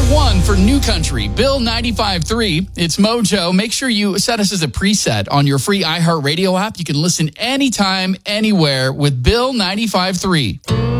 1 for New Country, Bill 95.3. It's Mojo. Make sure you set us as a preset on your free iHeartRadio app. You can listen anytime, anywhere with Bill 95.3.